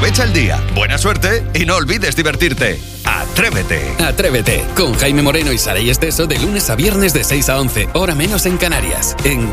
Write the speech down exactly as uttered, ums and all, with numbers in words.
Aprovecha el día, buena suerte y no olvides divertirte. Atrévete. Atrévete con Jaime Moreno y Saray Esteso de lunes a viernes de seis a once, hora menos en Canarias, en